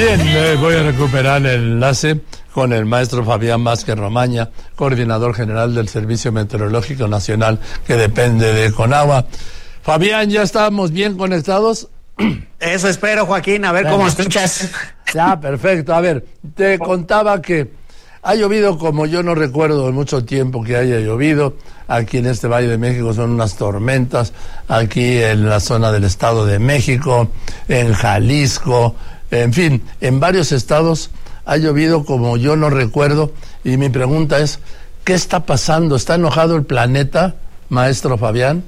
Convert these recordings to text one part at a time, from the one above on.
Bien, voy a recuperar el enlace con el maestro Fabián Vázquez Romaña, coordinador general del Servicio Meteorológico Nacional, que depende de Conagua. Fabián, ¿ya estamos bien conectados? Eso espero, Joaquín, a ver cómo escuchas. Ya, perfecto. A ver, te contaba que ha llovido como yo no recuerdo en mucho tiempo que haya llovido. Aquí en este Valle de México son unas tormentas, aquí en la zona del Estado de México, en Jalisco, en fin, en varios estados ha llovido como yo no recuerdo. Y mi pregunta es, ¿qué está pasando? ¿Está enojado el planeta, maestro Fabián?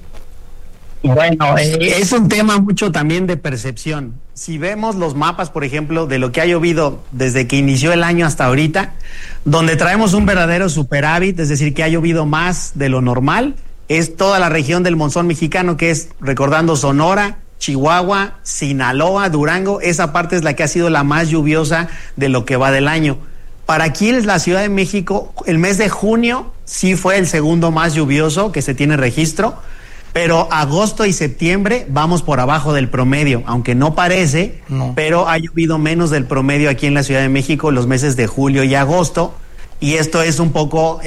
Bueno, es un tema mucho también de percepción. Si vemos los mapas, por ejemplo, de lo que ha llovido desde que inició el año hasta ahorita, donde traemos un verdadero superávit, es decir, que ha llovido más de lo normal, es toda la región del monzón mexicano, que es, recordando, Sonora, Chihuahua, Sinaloa, Durango. Esa parte es la que ha sido la más lluviosa de lo que va del año. Para aquí en la Ciudad de México, el mes de junio sí fue el segundo más lluvioso que se tiene registro, pero agosto y septiembre vamos por abajo del promedio, aunque no parece, pero ha llovido menos del promedio aquí en la Ciudad de México los meses de julio y agosto, y esto es un poco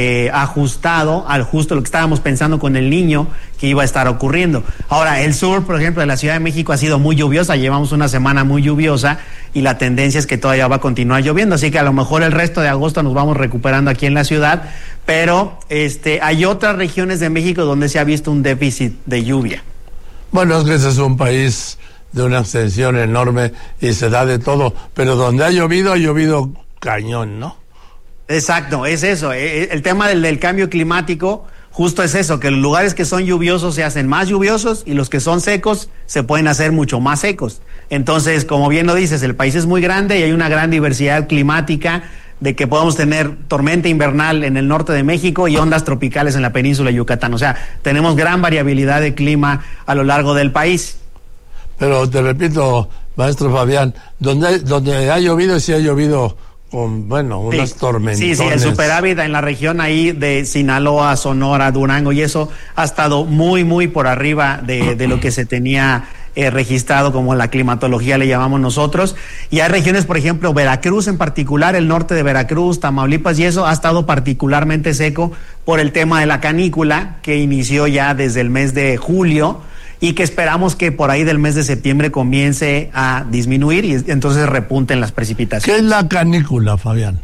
ajustado al justo lo que estábamos pensando con el Niño que iba a estar ocurriendo. Ahora, el sur, por ejemplo, de la Ciudad de México ha sido muy lluviosa, llevamos una semana muy lluviosa y la tendencia es que todavía va a continuar lloviendo, así que a lo mejor el resto de agosto nos vamos recuperando aquí en la ciudad, pero hay otras regiones de México donde se ha visto un déficit de lluvia. Bueno, es que ese es un país de una extensión enorme y se da de todo, pero donde ha llovido cañón, ¿no? Exacto, es eso. El tema del cambio climático justo es eso, que los lugares que son lluviosos se hacen más lluviosos y los que son secos se pueden hacer mucho más secos. Entonces, como bien lo dices, el país es muy grande y hay una gran diversidad climática, de que podamos tener tormenta invernal en el norte de México y ondas tropicales en la península de Yucatán. O sea, tenemos gran variabilidad de clima a lo largo del país. Pero te repito, maestro Fabián, donde ha llovido, sí ha llovido con, bueno, unas tormentones. Sí, el superávit en la región ahí de Sinaloa, Sonora, Durango, y eso ha estado muy por arriba de lo que se tenía registrado, como la climatología le llamamos nosotros. Y hay regiones, por ejemplo, Veracruz en particular, el norte de Veracruz, Tamaulipas, y eso ha estado particularmente seco por el tema de la canícula, que inició ya desde el mes de julio, y que esperamos que por ahí del mes de septiembre comience a disminuir y entonces repunten las precipitaciones. ¿Qué es la canícula, Fabián?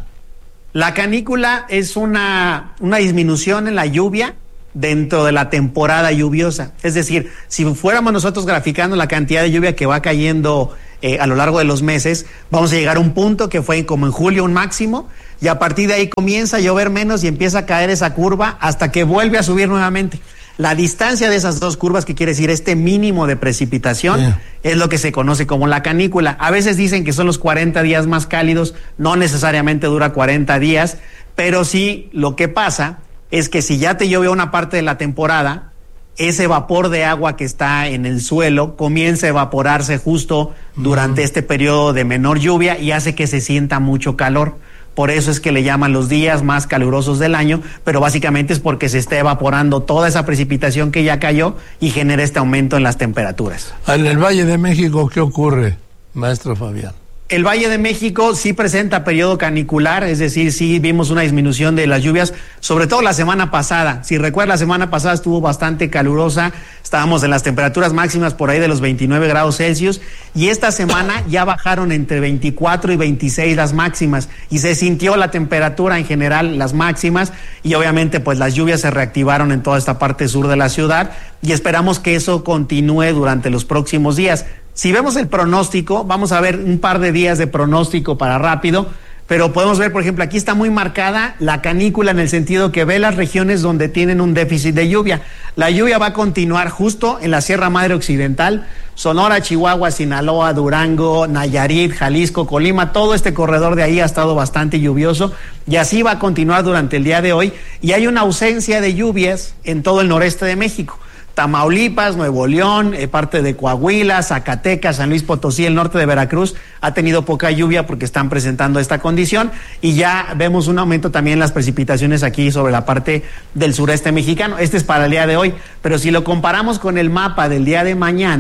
La canícula es una disminución en la lluvia dentro de la temporada lluviosa. Es decir, si fuéramos nosotros graficando la cantidad de lluvia que va cayendo a lo largo de los meses, vamos a llegar a un punto que fue como en julio un máximo, y a partir de ahí comienza a llover menos y empieza a caer esa curva hasta que vuelve a subir nuevamente. La distancia de esas dos curvas, que quiere decir este mínimo de precipitación, es lo que se conoce como la canícula. A veces dicen que son los 40 días más cálidos, no necesariamente dura 40 días, pero sí lo que pasa es que si ya te llovió una parte de la temporada, ese vapor de agua que está en el suelo comienza a evaporarse justo durante este periodo de menor lluvia y hace que se sienta mucho calor. Por eso es que le llaman los días más calurosos del año, pero básicamente es porque se está evaporando toda esa precipitación que ya cayó y genera este aumento en las temperaturas. En el Valle de México, ¿qué ocurre, maestro Fabián? El Valle de México sí presenta periodo canicular, es decir, sí vimos una disminución de las lluvias, sobre todo la semana pasada. Si recuerdas, la semana pasada estuvo bastante calurosa, estábamos en las temperaturas máximas por ahí de los 29 grados Celsius, y esta semana ya bajaron entre 24 y 26 las máximas, y se sintió la temperatura en general, las máximas, y obviamente pues las lluvias se reactivaron en toda esta parte sur de la ciudad, y esperamos que eso continúe durante los próximos días. Si vemos el pronóstico, vamos a ver un par de días de pronóstico para rápido, pero podemos ver, por ejemplo, aquí está muy marcada la canícula en el sentido que ve las regiones donde tienen un déficit de lluvia. La lluvia va a continuar justo en la Sierra Madre Occidental, Sonora, Chihuahua, Sinaloa, Durango, Nayarit, Jalisco, Colima, todo este corredor de ahí ha estado bastante lluvioso y así va a continuar durante el día de hoy, y hay una ausencia de lluvias en todo el noreste de México. Tamaulipas, Nuevo León, parte de Coahuila, Zacatecas, San Luis Potosí, el norte de Veracruz ha tenido poca lluvia porque están presentando esta condición, y ya vemos un aumento también en las precipitaciones aquí sobre la parte del sureste mexicano. Este es para el día de hoy, pero si lo comparamos con el mapa del día de mañana,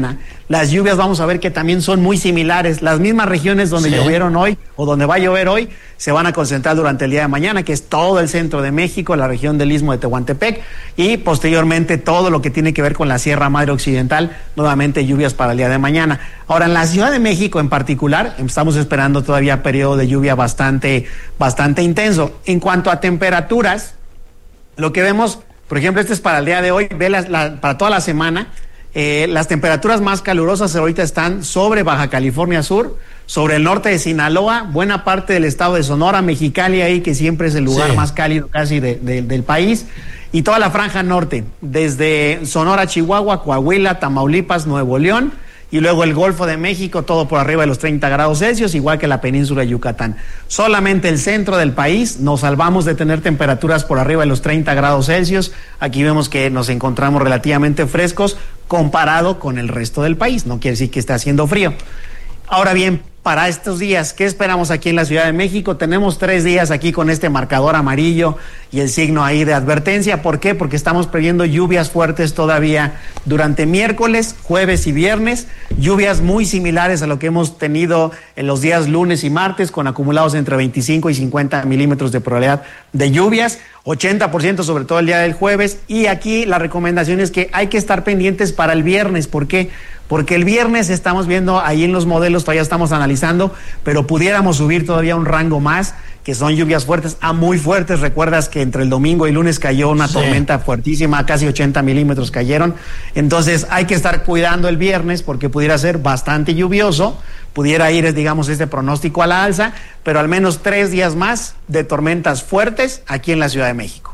las lluvias vamos a ver que también son muy similares. Las mismas regiones donde llovieron hoy o donde va a llover hoy se van a concentrar durante el día de mañana, que es todo el centro de México, la región del Istmo de Tehuantepec y posteriormente todo lo que tiene que ver con la Sierra Madre Occidental, nuevamente lluvias para el día de mañana. Ahora, en la Ciudad de México en particular, estamos esperando todavía periodo de lluvia bastante intenso. En cuanto a temperaturas, lo que vemos, por ejemplo, este es para el día de hoy, para toda la semana. Las temperaturas más calurosas ahorita están sobre Baja California Sur, sobre el norte de Sinaloa, buena parte del estado de Sonora, Mexicali ahí, que siempre es el lugar más cálido casi del país, y toda la franja norte, desde Sonora, Chihuahua, Coahuila, Tamaulipas, Nuevo León, y luego el Golfo de México, todo por arriba de los 30 grados Celsius, igual que la península de Yucatán. Solamente el centro del país nos salvamos de tener temperaturas por arriba de los 30 grados Celsius. Aquí vemos que nos encontramos relativamente frescos comparado con el resto del país. No quiere decir que esté haciendo frío. Ahora bien, para estos días, ¿qué esperamos aquí en la Ciudad de México? Tenemos 3 días aquí con este marcador amarillo y el signo ahí de advertencia. ¿Por qué? Porque estamos previendo lluvias fuertes todavía durante miércoles, jueves y viernes. Lluvias muy similares a lo que hemos tenido en los días lunes y martes, con acumulados entre 25 y 50 milímetros de probabilidad de lluvias. 80% sobre todo el día del jueves, y aquí la recomendación es que hay que estar pendientes para el viernes. ¿Por qué? Porque el viernes estamos viendo ahí en los modelos, todavía estamos analizando, pero pudiéramos subir todavía un rango más, que son lluvias fuertes a muy fuertes. Recuerdas que entre el domingo y lunes cayó una tormenta fuertísima, casi 80 milímetros cayeron. Entonces hay que estar cuidando el viernes porque pudiera ser bastante lluvioso, pudiera ir, digamos, este pronóstico a la alza, pero al menos 3 días más de tormentas fuertes aquí en la Ciudad de México.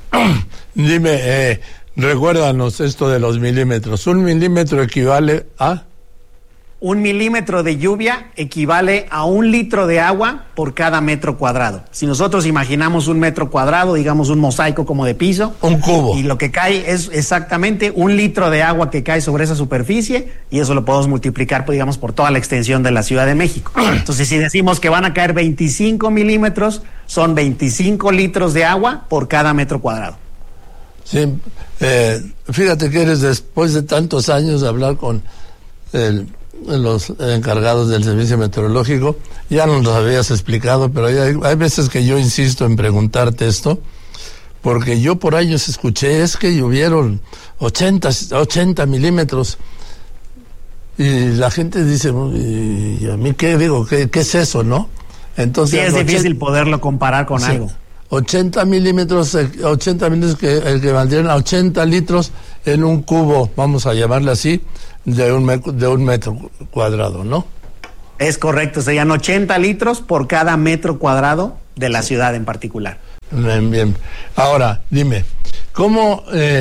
Dime, recuérdanos esto de los milímetros. 1 milímetro equivale a... 1 milímetro de lluvia equivale a 1 litro de agua por cada metro cuadrado. Si nosotros imaginamos 1 metro cuadrado, digamos un mosaico como de piso, un cubo, y lo que cae es exactamente 1 litro de agua que cae sobre esa superficie, y eso lo podemos multiplicar, pues, digamos, por toda la extensión de la Ciudad de México. Entonces, si decimos que van a caer 25 milímetros, son 25 litros de agua por cada metro cuadrado. Sí, fíjate que eres, después de tantos años de hablar con los encargados del servicio meteorológico, ya nos lo habías explicado, pero hay veces que yo insisto en preguntarte esto, porque yo por años escuché, es que llovieron 80 milímetros, y la gente dice, ¿y a mí qué digo? ¿Qué es eso, no? Entonces, sí, es difícil poderlo comparar con algo. 80 milímetros que equivaldrían a 80 litros en un cubo, vamos a llamarle así, de un metro cuadrado, ¿no? Es correcto, serían 80 litros por cada metro cuadrado de la ciudad en particular. Bien. Ahora, dime, ¿cómo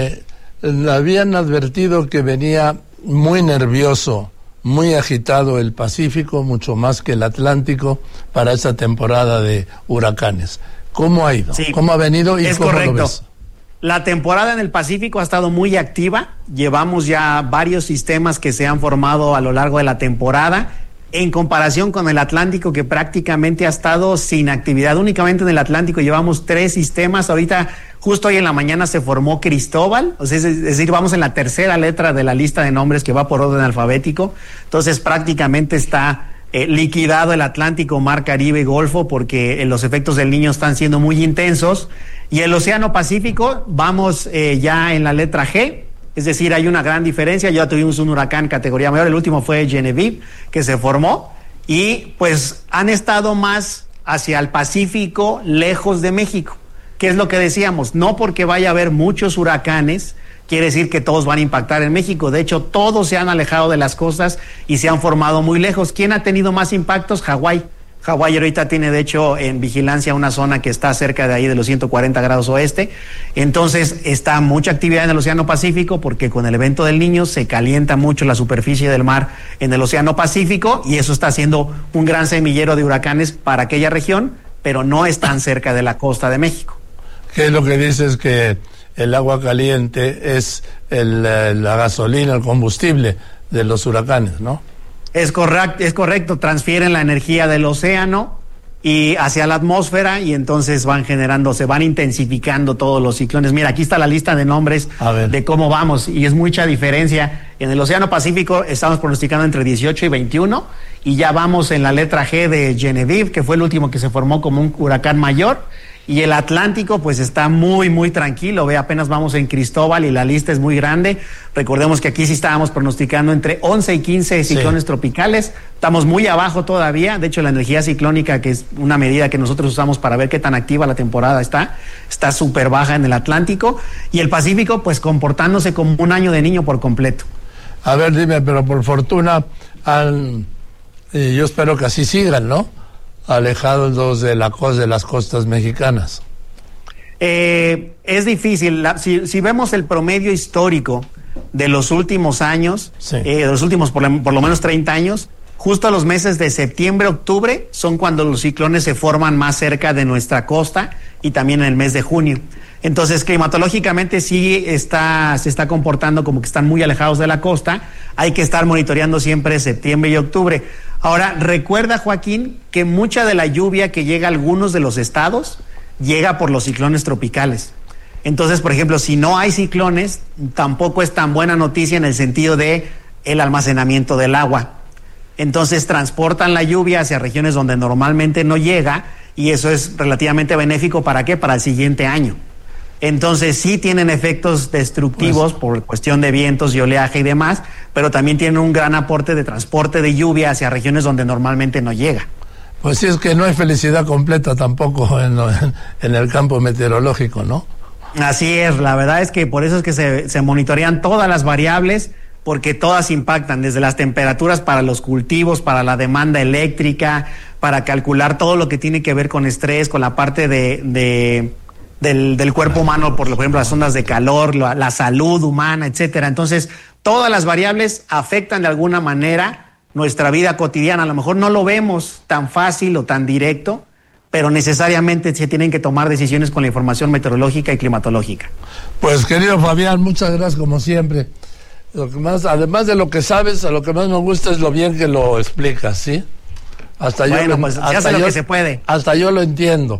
habían advertido que venía muy nervioso, muy agitado el Pacífico, mucho más que el Atlántico, para esta temporada de huracanes? ¿Cómo ha ido? Sí, ¿Cómo ha venido y cómo lo ves? La temporada en el Pacífico ha estado muy activa. Llevamos ya varios sistemas que se han formado a lo largo de la temporada, en comparación con el Atlántico, que prácticamente ha estado sin actividad. Únicamente en el Atlántico llevamos 3 sistemas. Ahorita, justo hoy en la mañana, se formó Cristóbal, o sea, es decir, vamos en la tercera letra de la lista de nombres que va por orden alfabético. Entonces prácticamente está liquidado el Atlántico, Mar Caribe y Golfo, porque los efectos del Niño están siendo muy intensos. Y el Océano Pacífico, vamos ya en la letra G, es decir, hay una gran diferencia. Ya tuvimos un huracán categoría mayor, el último fue Genevieve, que se formó, y pues han estado más hacia el Pacífico, lejos de México. ¿Qué es lo que decíamos? No porque vaya a haber muchos huracanes quiere decir que todos van a impactar en México. De hecho, todos se han alejado de las costas y se han formado muy lejos. ¿Quién ha tenido más impactos? Hawái. Hawái ahorita tiene, de hecho, en vigilancia una zona que está cerca de ahí de los 140 grados oeste. Entonces, está mucha actividad en el Océano Pacífico, porque con el evento del Niño se calienta mucho la superficie del mar en el Océano Pacífico, y eso está haciendo un gran semillero de huracanes para aquella región, pero no están cerca de la costa de México. ¿Qué es lo que dices? Que el agua caliente es la gasolina, el combustible de los huracanes, ¿no? Es correcto, transfieren la energía del océano y hacia la atmósfera, y entonces se van intensificando todos los ciclones. Mira, aquí está la lista de nombres de cómo vamos, y es mucha diferencia. En el Océano Pacífico estamos pronosticando entre 18 y 21, y ya vamos en la letra G de Genevieve, que fue el último que se formó como un huracán mayor. Y el Atlántico pues está muy, muy tranquilo. Apenas vamos en Cristóbal y la lista es muy grande. Recordemos que aquí sí estábamos pronosticando entre 11 y 15 ciclones tropicales. Estamos muy abajo todavía. De hecho, la energía ciclónica, que es una medida que nosotros usamos para ver qué tan activa la temporada está súper baja en el Atlántico. Y el Pacífico pues comportándose como un año de niño por completo. A ver, dime, pero por fortuna yo espero que así sigan, ¿no? Alejados de las costas mexicanas. Es difícil. Si vemos el promedio histórico de los últimos años, de los últimos por lo menos 30 años, justo a los meses de septiembre, octubre, son cuando los ciclones se forman más cerca de nuestra costa, y también en el mes de junio. Entonces, climatológicamente sí se está comportando como que están muy alejados de la costa. Hay que estar monitoreando siempre septiembre y octubre. Ahora, recuerda, Joaquín, que mucha de la lluvia que llega a algunos de los estados llega por los ciclones tropicales. Entonces, por ejemplo, si no hay ciclones, tampoco es tan buena noticia en el sentido de el almacenamiento del agua. Entonces, transportan la lluvia hacia regiones donde normalmente no llega, y eso es relativamente benéfico. ¿Para qué? Para el siguiente año. Entonces sí tienen efectos destructivos por cuestión de vientos y oleaje y demás, pero también tienen un gran aporte de transporte de lluvia hacia regiones donde normalmente no llega. Pues sí, es que no hay felicidad completa tampoco en el campo meteorológico, ¿no? Así es, la verdad es que por eso es que se monitorean todas las variables, porque todas impactan, desde las temperaturas para los cultivos, para la demanda eléctrica, para calcular todo lo que tiene que ver con estrés, con la parte del cuerpo humano, por ejemplo, las ondas de calor, la salud humana, etcétera. Entonces, todas las variables afectan de alguna manera nuestra vida cotidiana. A lo mejor no lo vemos tan fácil o tan directo, pero necesariamente se tienen que tomar decisiones con la información meteorológica y climatológica. Pues, querido Fabián, muchas gracias como siempre. Lo que más, además de lo que sabes, a lo que más me gusta es lo bien que lo explicas, ¿sí? Hasta bueno, pues ya sé lo que se puede. Hasta yo lo entiendo.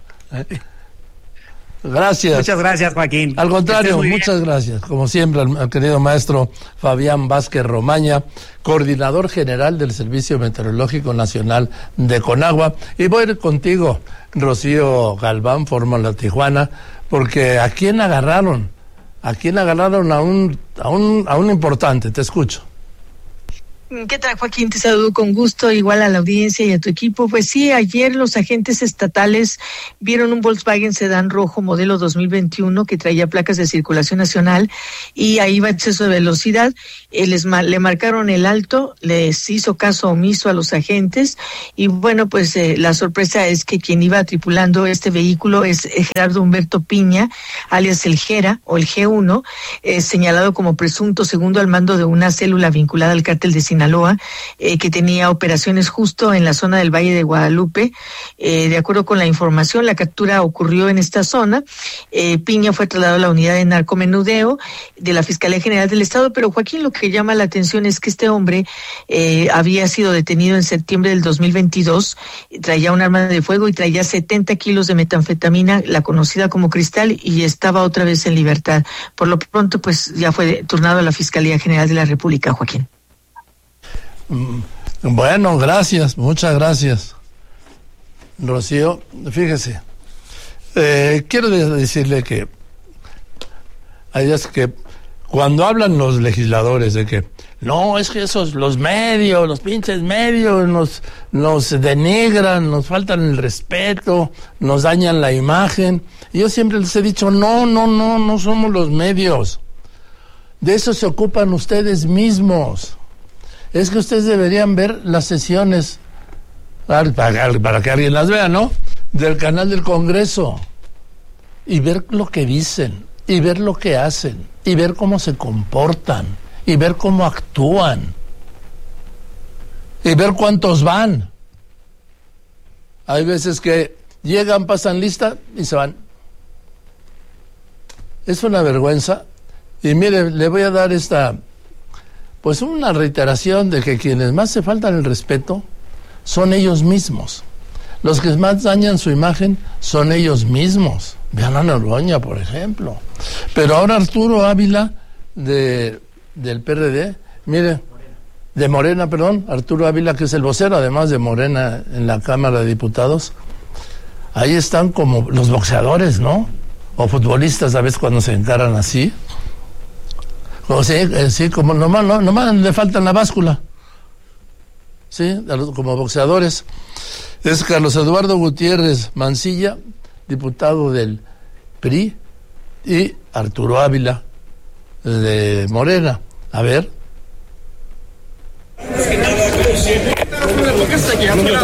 Gracias. Muchas gracias, Joaquín. Al contrario, muchas gracias. Como siempre, al querido maestro Fabián Vázquez Romaña, coordinador general del Servicio Meteorológico Nacional de Conagua. Y voy a ir contigo, Rocío Galván, Fórmula Tijuana, porque ¿a quién agarraron? ¿A quién agarraron? A un importante. Te escucho. ¿Qué tal, Joaquín? Te saludo con gusto, igual a la audiencia y a tu equipo. Pues sí, ayer los agentes estatales vieron un Volkswagen Sedán rojo modelo 2021 que traía placas de circulación nacional y ahí iba a exceso de velocidad. Le marcaron el alto, les hizo caso omiso a los agentes y bueno, pues la sorpresa es que quien iba tripulando este vehículo es Gerardo Humberto Piña, alias el Gera o el G1, señalado como presunto segundo al mando de una célula vinculada al cártel de Sinaloa, que tenía operaciones justo en la zona del Valle de Guadalupe. De acuerdo con la información, la captura ocurrió en esta zona. Piña fue trasladado a la unidad de narcomenudeo de la Fiscalía General del Estado, pero Joaquín, lo que llama la atención es que este hombre había sido detenido en septiembre del 2022, traía un arma de fuego y traía 70 kilos de metanfetamina, la conocida como cristal, y estaba otra vez en libertad. Por lo pronto, pues ya fue turnado a la Fiscalía General de la República, Joaquín. Bueno, gracias, muchas gracias, Rocío. Fíjese, quiero decirle que cuando hablan los legisladores de que no, es que los medios, los pinches medios nos denigran, nos faltan el respeto, nos dañan la imagen, y yo siempre les he dicho, no somos los medios, de eso se ocupan ustedes mismos. Es que ustedes deberían ver las sesiones, para que alguien las vea, ¿no?, del canal del Congreso, y ver lo que dicen, y ver lo que hacen, y ver cómo se comportan, y ver cómo actúan, y ver cuántos van. Hay veces que llegan, pasan lista y se van. Es una vergüenza. Y mire, le voy a dar pues una reiteración de que quienes más se faltan el respeto son ellos mismos. Los que más dañan su imagen son ellos mismos. Vean a Noroña, por ejemplo. Pero ahora Arturo Ávila, del PRD, mire, de Morena, perdón, Arturo Ávila, que es el vocero, además de Morena en la Cámara de Diputados, ahí están como los boxeadores, ¿no? O futbolistas, a veces cuando se encaran así. O sí, como nomás le faltan la báscula. Sí, como boxeadores. Es Carlos Eduardo Gutiérrez Mancilla, diputado del PRI, y Arturo Ávila, de Morena. A ver. No me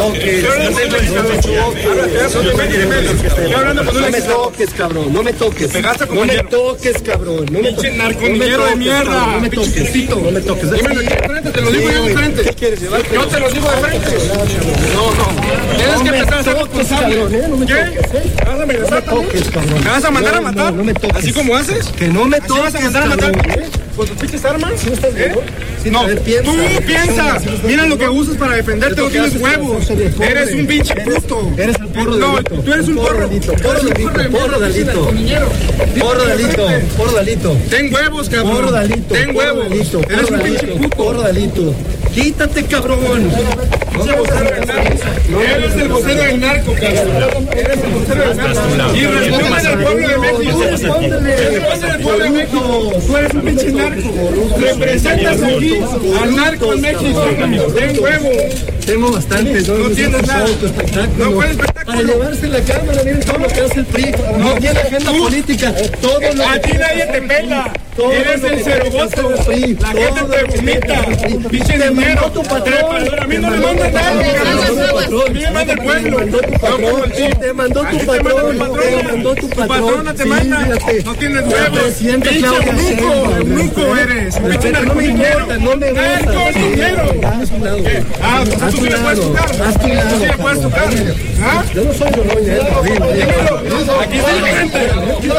toques, cabrón. No me toques. No me toques, cabrón. No me toques. Narcominero de mierda. No me toques. No me toques. Te lo digo yo de frente. ¿Qué quieres llevar? Yo te lo digo de frente. No. Tienes que empezar a ser responsable. ¿Qué? ¿Vas a amenazar también? ¿Me vas a mandar a matar? No me toques. ¿Así como haces? Que no me toques. ¿Vas a mandar a matar? ¿Con tus pinches armas? No, tú piensas. Mira lo que usas para defenderte, no tienes huevos. Eres un pinche puto. Eres el porro delito. No, tú eres un porro. Porro delito. Ten huevos, cabrón. Porro delito. Ten huevos. Eres un pinche puto. Porro delito. Quítate, cabrón. Eres el vocero del narco, cabrón. Eres el vocero del narco. Y respóndale al pueblo de México. Respóndale al pueblo de México. Tú eres un pinche narco. Representas aquí al narco en México. Ten huevo. Tengo bastantes. No tienes nada. No puedes espectáculo. Para llevarse la cámara, miren todo lo que hace el PRI. No tiene agenda política. A ti nadie te pela. Eres el ceroboto. La gente te vomita. Pinche dinero. A mí no me manda nada. A mí me manda el pueblo. Te mandó tu patrón. Te mandó tu patrón. Te manda. No tienes huevos. Pinche bruco eres. Pinche narcominero. No me gusta. Narcominero. Ah, pues tú sí le puedes tocar. Tú sí le puedes tocar. ¿Ah? Yo no soy Noroña. Aquí está la gente.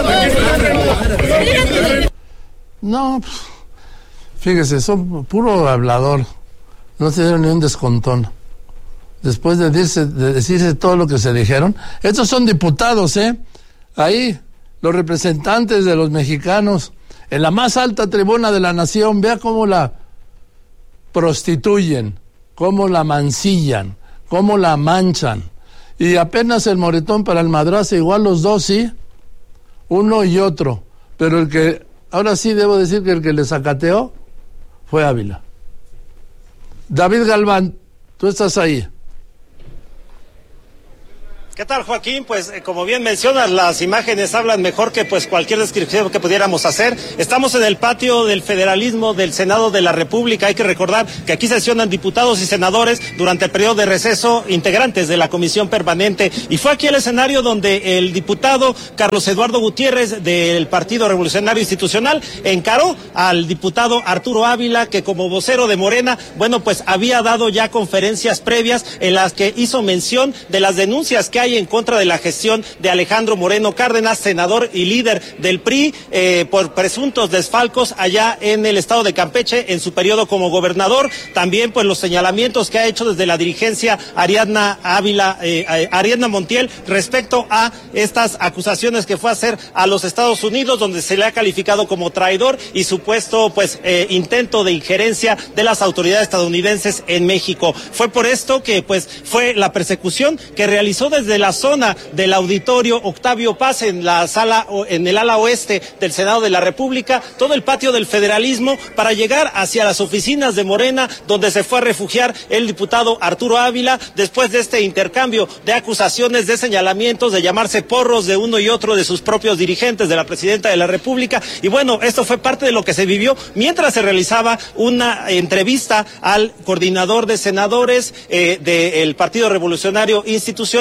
No, fíjese, son puro hablador. No se dieron ni un descontón. Después de decirse todo lo que se dijeron. Estos son diputados, Ahí, los representantes de los mexicanos, en la más alta tribuna de la nación. Vea cómo la prostituyen, cómo la mancillan, cómo la manchan. Y apenas el moretón para el madrazo, igual los dos, sí, uno y otro. Pero el que, ahora sí debo decir que el que le sacateó fue Ávila. David Galván, tú estás ahí. ¿Qué tal, Joaquín? Pues como bien mencionas, las imágenes hablan mejor que pues cualquier descripción que pudiéramos hacer. Estamos en el patio del federalismo del Senado de la República. Hay que recordar que aquí sesionan diputados y senadores durante el periodo de receso, integrantes de la comisión permanente. Y fue aquí el escenario donde el diputado Carlos Eduardo Gutiérrez del Partido Revolucionario Institucional encaró al diputado Arturo Ávila, que como vocero de Morena, bueno, pues había dado ya conferencias previas en las que hizo mención de las denuncias que hay en contra de la gestión de Alejandro Moreno Cárdenas, senador y líder del PRI, por presuntos desfalcos allá en el estado de Campeche en su periodo como gobernador. También pues los señalamientos que ha hecho desde la dirigencia Ariadna Montiel respecto a estas acusaciones que fue a hacer a los Estados Unidos, donde se le ha calificado como traidor y supuesto pues intento de injerencia de las autoridades estadounidenses en México. Fue por esto que pues fue la persecución que realizó desde la zona del auditorio Octavio Paz en la sala, en el ala oeste del Senado de la República, todo el patio del federalismo, para llegar hacia las oficinas de Morena, donde se fue a refugiar el diputado Arturo Ávila, después de este intercambio de acusaciones, de señalamientos, de llamarse porros de uno y otro de sus propios dirigentes, de la presidenta de la República. Y bueno, esto fue parte de lo que se vivió mientras se realizaba una entrevista al coordinador de senadores del Partido Revolucionario Institucional,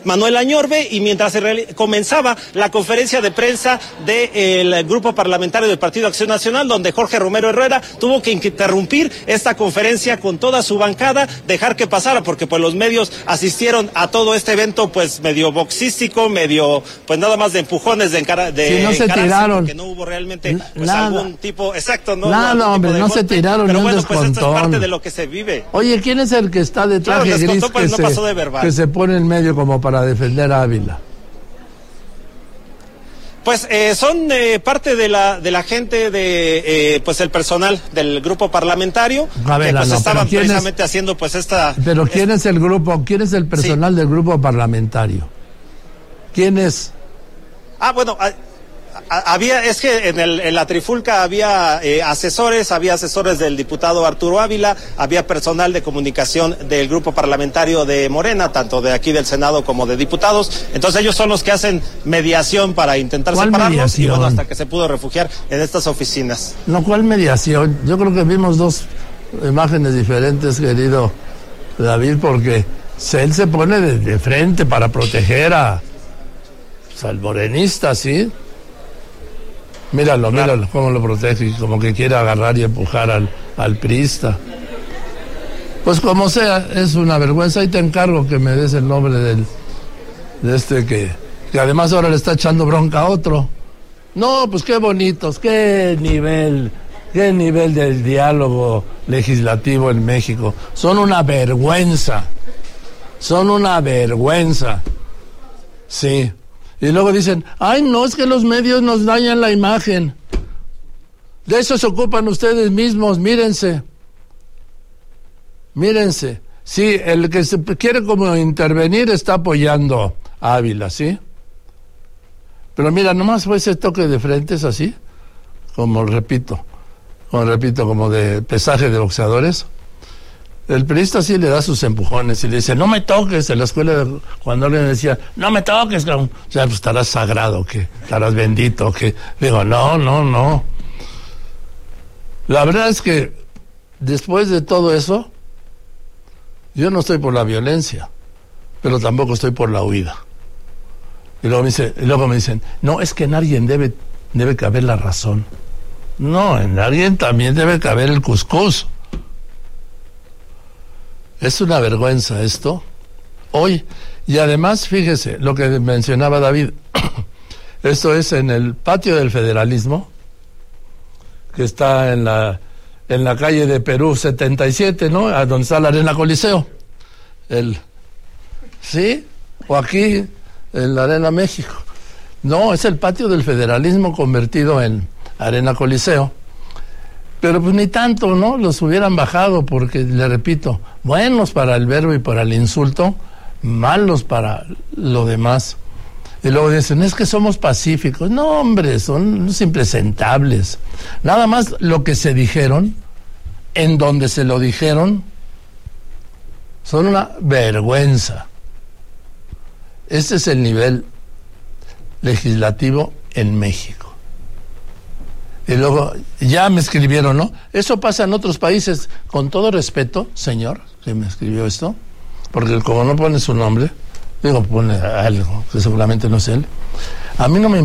Manuel Añorbe, y mientras comenzaba la conferencia de prensa del grupo parlamentario del Partido Acción Nacional, donde Jorge Romero Herrera tuvo que interrumpir esta conferencia con toda su bancada, dejar que pasara, porque pues los medios asistieron a todo este evento pues medio boxístico, medio pues nada más de empujones, de si no se tiraron, porque no hubo realmente pues algún tipo, exacto, no hombre, no se tiraron, pero ni un bueno, pues esto es parte de descontón. lo que se vive. Oye, ¿quién es el que está de traje Claro, gris pues, no pasó de verbal. que se pone en medio como para defender a Ávila? Pues son parte de la gente de pues el personal del grupo parlamentario, a ver, que pues estaban precisamente es, haciendo pues esta... Pero ¿quién es el grupo? ¿Quién es el personal del grupo parlamentario? ¿Quién es? Bueno, es que en la trifulca había asesores del diputado Arturo Ávila, había personal de comunicación del grupo parlamentario de Morena, tanto de aquí del Senado como de diputados. Entonces ellos son los que hacen mediación para intentar separarlos, y bueno, hasta que se pudo refugiar en estas oficinas. No, ¿cuál mediación? Yo creo que vimos dos imágenes diferentes, querido David, porque él se pone de frente para proteger al morenista, ¿sí? Míralo, cómo lo protege, como que quiere agarrar y empujar al priista. Pues como sea, es una vergüenza. Y te encargo que me des el nombre de este que además ahora le está echando bronca a otro. No, pues qué bonitos, qué nivel del diálogo legislativo en México. Son una vergüenza. Sí. Y luego dicen, ay, no, es que los medios nos dañan la imagen. De eso se ocupan ustedes mismos, mírense. Sí, el que se quiere como intervenir está apoyando a Ávila, ¿sí? Pero mira, nomás fue ese toque de frente, es así, como repito, como de pesaje de boxeadores. El periodista sí le da sus empujones y le dice, no me toques. En la escuela, cuando alguien decía, no me toques, o sea, pues estarás sagrado, que estarás bendito, que digo, no. La verdad es que después de todo eso, yo no estoy por la violencia, pero tampoco estoy por la huida. Y luego me dicen, no, es que en alguien debe caber la razón. No, en alguien también debe caber el cuscús. Es una vergüenza esto, hoy. Y además, fíjese, lo que mencionaba David, esto es en el patio del Federalismo, que está en la calle de Perú 77, ¿no? A donde está la Arena Coliseo. ¿Sí? O aquí, en la Arena México. No, es el patio del Federalismo convertido en Arena Coliseo. Pero pues ni tanto, ¿no? Los hubieran bajado porque, le repito, buenos para el verbo y para el insulto, malos para lo demás. Y luego dicen, es que somos pacíficos. No, hombre, son unos impresentables. Nada más lo que se dijeron, en donde se lo dijeron, son una vergüenza. Este es el nivel legislativo en México. Y luego ya me escribieron, ¿no? Eso pasa en otros países. Con todo respeto, señor, que me escribió esto, porque como no pone su nombre, digo, pone algo que seguramente no es él. A mí no me